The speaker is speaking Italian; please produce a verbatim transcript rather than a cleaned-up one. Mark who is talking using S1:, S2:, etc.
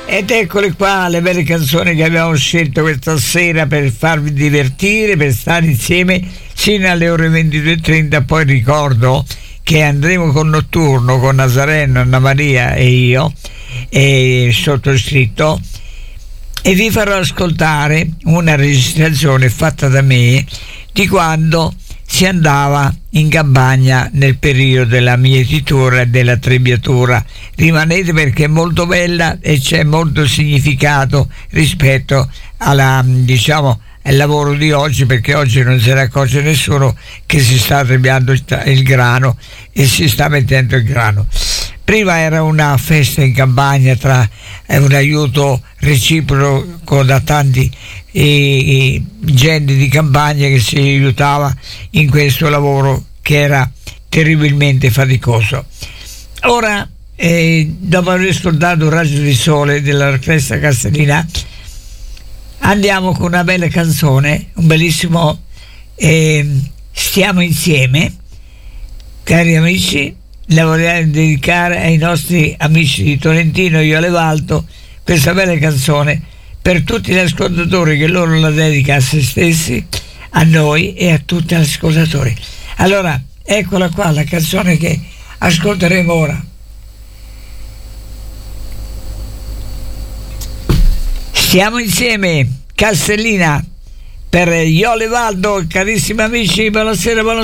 S1: Ed eccole qua le belle canzoni che abbiamo scelto questa sera per farvi divertire, per stare insieme fino alle ore ventidue e trenta. Poi ricordo che andremo con Notturno, con Nazareno, Anna Maria e io e sottoscritto, e vi farò ascoltare una registrazione fatta da me di quando si andava in campagna nel periodo della mietitura e della trebbiatura. Rimanete perché è molto bella e c'è molto significato rispetto alla, diciamo, al lavoro di oggi, perché oggi non se ne accorge nessuno che si sta trebbiando il, il grano e si sta mettendo il grano. Prima era una festa in campagna, tra eh, un aiuto reciproco da tanti eh, gente di campagna che si aiutava in questo lavoro che era terribilmente faticoso. Ora, eh, dopo aver ascoltato un raggio di sole dell'Orchestra Castellina, andiamo con una bella canzone, un bellissimo eh, Stiamo insieme, cari amici. La vorrei dedicare ai nostri amici di Tolentino, io Levalto, questa bella canzone per tutti gli ascoltatori, che loro la dedica a se stessi, a noi e a tutti gli ascoltatori. Allora, eccola qua la canzone che ascolteremo ora. Stiamo insieme, Castellina, per Io Levaldo. Carissimi amici, buonasera, buonasera.